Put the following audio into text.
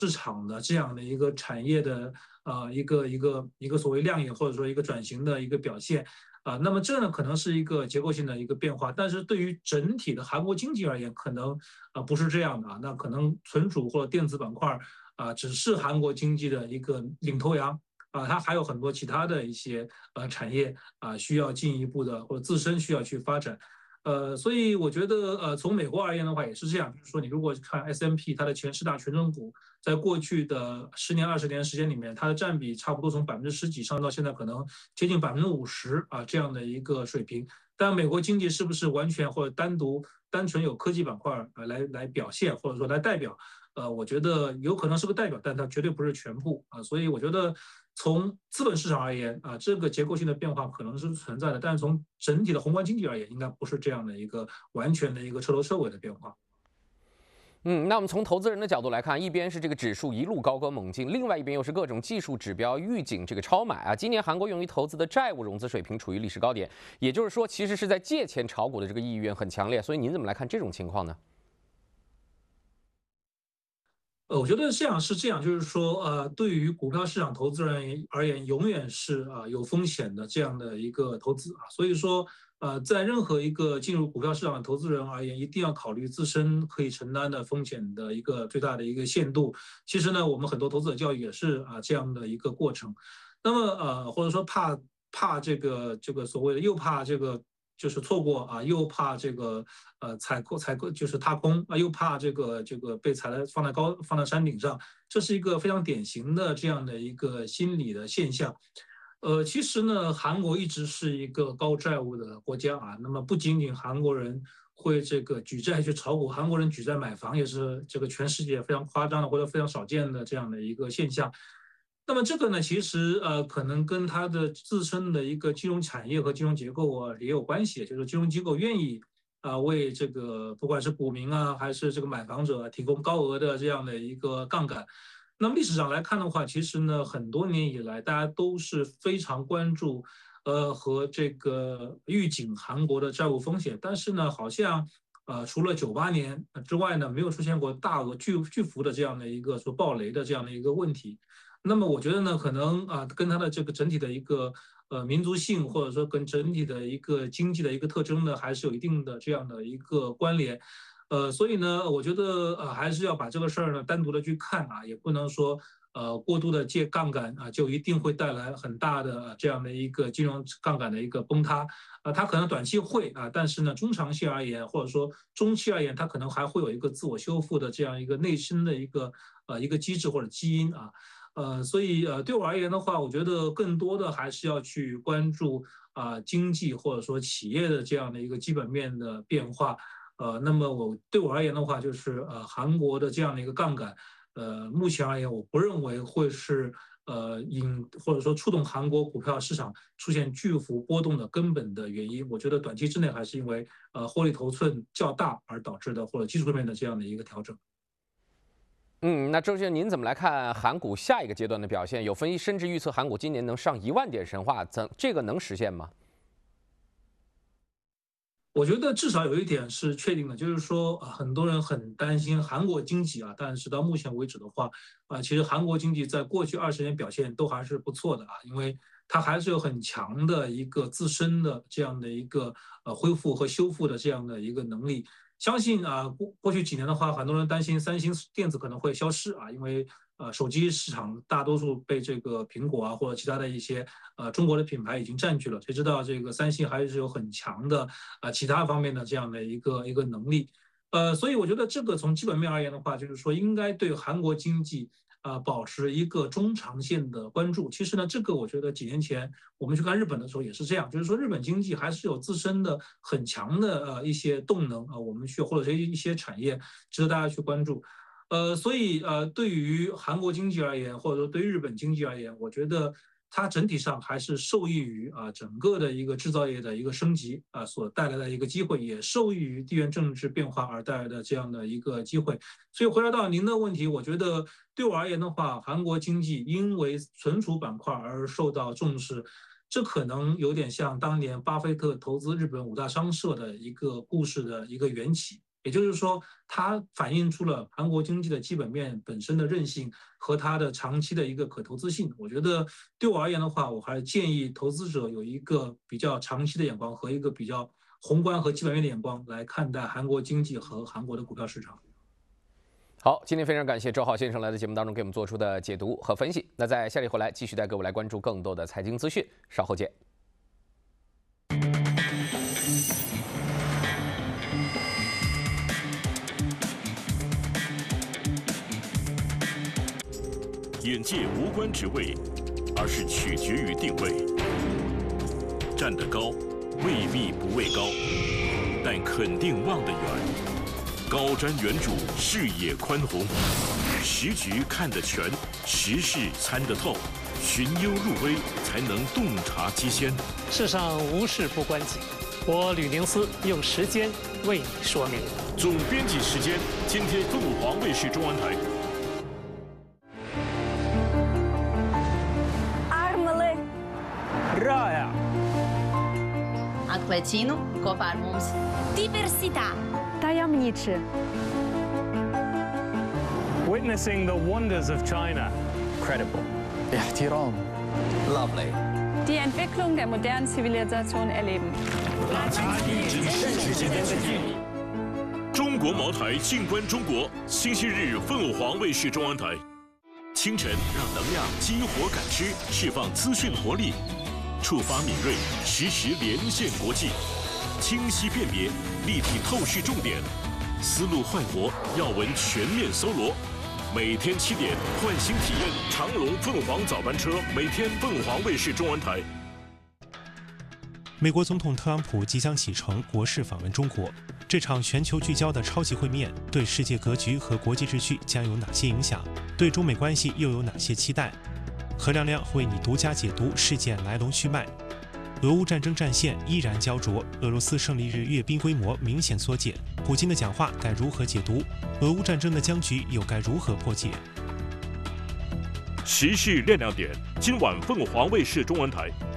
市场的这样的一个产业的一个所谓亮眼或者说一个转型的一个表现。那么这呢可能是一个结构性的一个变化，但是对于整体的韩国经济而言，可能不是这样的啊。那可能存储或者电子板块只是韩国经济的一个领头羊它还有很多其他的一些产业需要进一步的或者自身需要去发展。所以我觉得从美国而言的话也是这样，就是说你如果看 S&P 它的前10大权重股，在过去的10年、20年时间里面，它的占比差不多从10%几上到现在可能接近50%这样的一个水平。但美国经济是不是完全或者单纯有科技板块来表现或者说来代表？我觉得有可能是个代表，但它绝对不是全部所以我觉得从资本市场而言这个结构性的变化可能是存在的，但是从整体的宏观经济而言，应该不是这样的一个完全的一个彻头彻尾的变化。 那我们从投资人的角度来看，一边是这个指数一路高歌猛进，另外一边又是各种技术指标预警这个超买今年韩国用于投资的债务融资水平处于历史高点，也就是说，其实是在借钱炒股的这个意愿很强烈。所以您怎么来看这种情况呢？ 我觉得这样，就是说，对于股票市场投资人而言，永远是有风险的这样的一个投资所以说，在任何一个进入股票市场的投资人而言，一定要考虑自身可以承担的风险的一个最大的一个限度。其实呢，我们很多投资者教育也是这样的一个过程。那么或者说怕这个所谓的又怕这个就是错过又怕这个踩空就是踏空又怕这个被放在山顶上，这是一个非常典型的这样的一个心理的现象。其实呢，韩国一直是一个高债务的国家那么不仅仅韩国人会这个举债去炒股，韩国人举债买房也是这个全世界非常夸张的或者非常少见的这样的一个现象。那么这个呢，其实可能跟它的自身的一个金融产业和金融结构也有关系，就是金融机构愿意为这个不管是股民还是这个买房者提供高额的这样的一个杠杆。那么历史上来看的话，其实呢很多年以来，大家都是非常关注和这个预警韩国的债务风险，但是呢好像除了98年之外呢，没有出现过大额巨幅的这样的一个说暴雷的这样的一个问题。那么我觉得呢，可能跟它的这个整体的一个民族性，或者说跟整体的一个经济的一个特征呢，还是有一定的这样的一个关联。所以呢，我觉得还是要把这个事儿呢单独的去看也不能说过度的借杠杆就一定会带来很大的这样的一个金融杠杆的一个崩塌它可能短期会但是呢中长期而言或者说中期而言，它可能还会有一个自我修复的这样一个内生的一个机制或者基因所以对我而言的话，我觉得更多的还是要去关注经济或者说企业的这样的一个基本面的变化。那么对我而言的话，就是韩国的这样的一个杠杆，目前而言，我不认为会是或者说触动韩国股票市场出现巨幅波动的根本的原因。我觉得短期之内还是因为获利头寸较大而导致的，或者技术面的这样的一个调整。 那周先生，您怎么来看韩股下一个阶段的表现？有分析甚至预测韩股今年能上10000点神话，这个能实现吗？ 我觉得至少有一点是确定的，就是说很多人很担心韩国经济但是到目前为止的话其实韩国经济在过去20年表现都还是不错的因为它还是有很强的一个自身的这样的一个恢复和修复的这样的一个能力。相信过去几年的话，很多人担心三星电子可能会消失因为手机市场大多数被这个苹果或者其他的一些中国的品牌已经占据了，谁知道这个三星还是有很强的其他方面的这样的一个能力。所以我觉得这个从基本面而言的话，就是说应该对韩国经济保持一个中长线的关注。其实呢，这个我觉得几年前我们去看日本的时候也是这样，就是说日本经济还是有自身的很强的一些动能我们或者是一些产业值得大家去关注。所以对于韩国经济而言，或者说对于日本经济而言，我觉得它整体上还是受益于整个的一个制造业的一个升级所带来的一个机会，也受益于地缘政治变化而带来的这样的一个机会。所以回答到您的问题，我觉得对我而言的话，韩国经济因为存储板块而受到重视，这可能有点像当年巴菲特投资日本5大商社的一个故事的一个缘起。 也就是说，它反映出了韩国经济的基本面本身的韧性和它的长期的一个可投资性。我觉得对我而言的话，我还是建议投资者有一个比较长期的眼光和一个比较宏观和基本面的眼光来看待韩国经济和韩国的股票市场。 好，今天非常感谢周浩先生来到节目当中给我们做出的解读和分析。那在下里回来继续带各位来关注更多的财经资讯，稍后见。 眼界无关职位，而是取决于定位。站得高，未必不畏高，但肯定望得远。高瞻远瞩，视野宽宏，时局看得全，时事参得透，寻幽入微，才能洞察机先。 世上无事不关己，我吕宁思用时间为你说明。 总编辑时间，今天凤凰卫视中文台。 Cappuccino, Copar Mums. Diversità. Tajemniczy. Witnessing the wonders of China. Credible. Ihtiram. Lovely. Die Entwicklung der modernen Zivilisation erleben. 中国茅台，静观中国。星期日，凤凰卫视中文台。清晨，让能量激活感知，释放资讯活力。触发敏锐，实时连线国际，清晰辨别，立体透视重点，思路焕活，要闻全面搜罗。每天7点，唤醒体验长龙凤凰早班车，每天凤凰卫视中文台。 美国总统特朗普即将启程国事访问中国，这场全球聚焦的超级会面对世界格局和国际秩序将有哪些影响？对中美关系又有哪些期待？何亮亮为你独家解读事件来龙去脉。俄乌战争战线依然焦灼，俄罗斯胜利日阅兵规模明显缩减，普京的讲话该如何解读？俄乌战争的僵局又该如何破解？ 时事亮亮点，今晚凤凰卫视中文台。